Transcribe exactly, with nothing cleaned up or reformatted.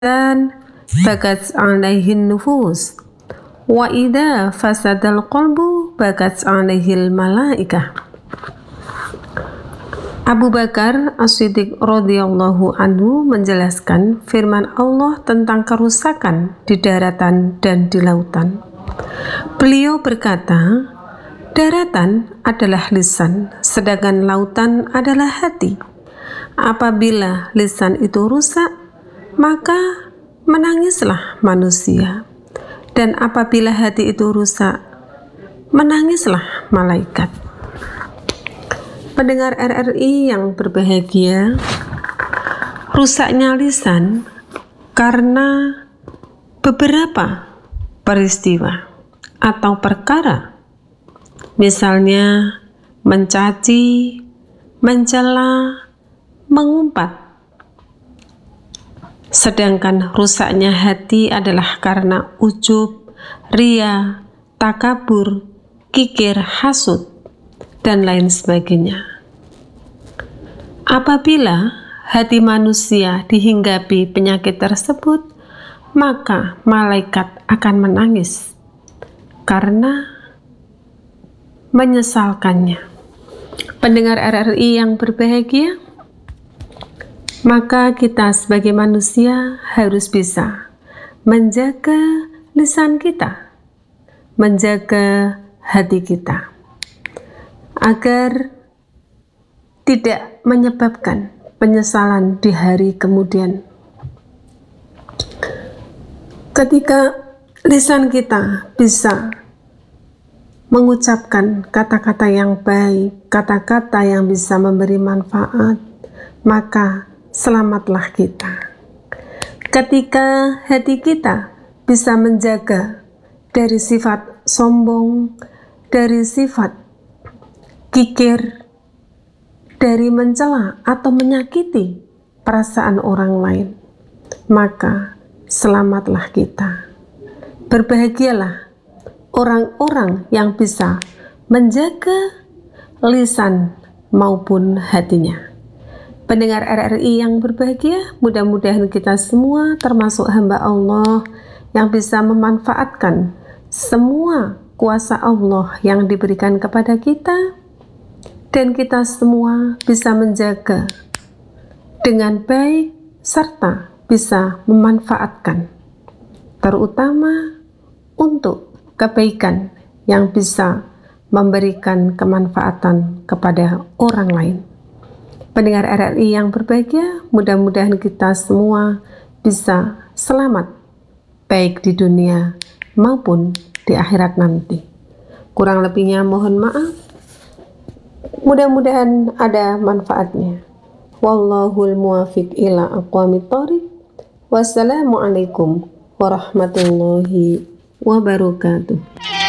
dan bagat alaihin nufus wa idza fasadal qalbu bagat alaihil malaikah. Abu Bakar As-Siddiq radhiyallahu anhu menjelaskan firman Allah tentang kerusakan di daratan dan di lautan. Beliau berkata, daratan adalah lisan, sedangkan lautan adalah hati. Apabila lisan itu rusak, maka menangislah manusia. Dan apabila hati itu rusak, menangislah malaikat. Pendengar R R I yang berbahagia, rusaknya lisan karena beberapa peristiwa atau perkara, misalnya mencaci, mencela, mengumpat. Sedangkan rusaknya hati adalah karena ujub, ria, takabur, kikir, hasud, dan lain sebagainya. Apabila hati manusia dihinggapi penyakit tersebut, maka malaikat akan menangis karena menyesalkannya. Pendengar R R I yang berbahagia, maka kita sebagai manusia harus bisa menjaga lisan kita, menjaga hati kita, agar tidak menyebabkan penyesalan di hari kemudian. Ketika lisan kita bisa mengucapkan kata-kata yang baik, kata-kata yang bisa memberi manfaat, maka selamatlah kita. Ketika hati kita bisa menjaga dari sifat sombong, dari sifat kikir, dari mencela atau menyakiti perasaan orang lain, maka selamatlah kita. Berbahagialah orang-orang yang bisa menjaga lisan maupun hatinya. Pendengar R R I yang berbahagia, mudah-mudahan kita semua termasuk hamba Allah yang bisa memanfaatkan semua kuasa Allah yang diberikan kepada kita, dan kita semua bisa menjaga dengan baik serta bisa memanfaatkan, terutama untuk kebaikan yang bisa memberikan kemanfaatan kepada orang lain. Pendengar R R I yang berbahagia, mudah-mudahan kita semua bisa selamat baik di dunia maupun di akhirat nanti. Kurang lebihnya mohon maaf. Mudah-mudahan ada manfaatnya. Wallahul muwaffiq ila aqwamit thoriq. Wassalamualaikum warahmatullahi wabarakatuh.